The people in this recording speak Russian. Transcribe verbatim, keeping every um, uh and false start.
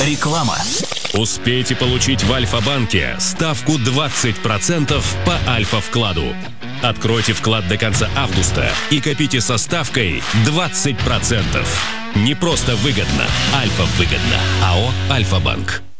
Реклама. Успейте получить в Альфа-банке ставку двадцать процентов по Альфа-вкладу. Откройте вклад до конца августа и копите со ставкой двадцать процентов. Не просто выгодно, Альфа-выгодно. АО «Альфа-банк».